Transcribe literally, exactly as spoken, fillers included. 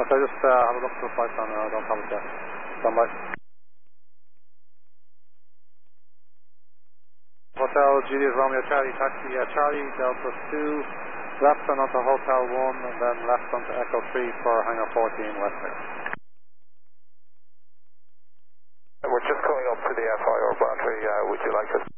I just uh, have a look for the flight on, uh, I don't have it yet. Stand by. Hotel Julius Romeo Charlie, taxi uh, Charlie, Delta two, left on onto Hotel one, and then left onto Echo three for Hangar fourteen, Western. We're just going up to the F I R boundary, uh, would you like us